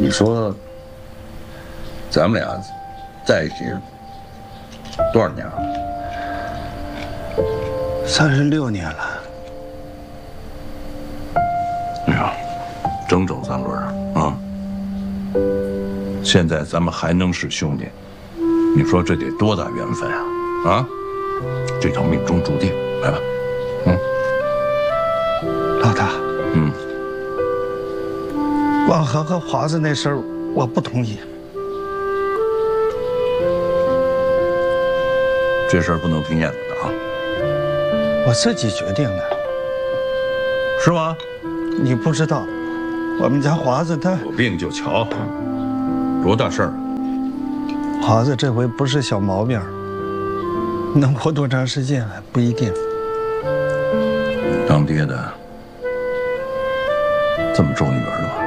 你说，咱们俩在一起多少年了 ？36年了。 哎呀，整整3轮啊！现在咱们还能是兄弟，你说这得多大缘分啊！啊，这叫命中注定。来吧， 老大，望河和华子那事儿，我不同意。 这事儿不能听燕子的啊！ 我自己决定的， 是吗？ 你不知道，我们家华子他有病就瞧，多大事儿？ 华子这回不是小毛病，能活多长时间还不一定。 当爹的这么咒女儿的吗？